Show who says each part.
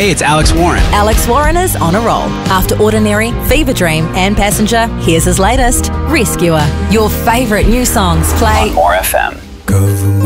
Speaker 1: Hey, it's Alex Warren.
Speaker 2: Alex Warren is on a roll. After Ordinary, Fever Dream and Passenger, here's his latest, Rescuer. Your favourite new songs play
Speaker 1: on More FM.
Speaker 3: Government